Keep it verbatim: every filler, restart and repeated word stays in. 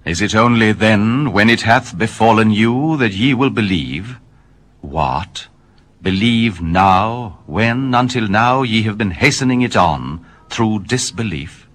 Is it only then, when it hath befallen you, that ye will believe? What? Believe now, when until now ye have been hastening it on through disbelief?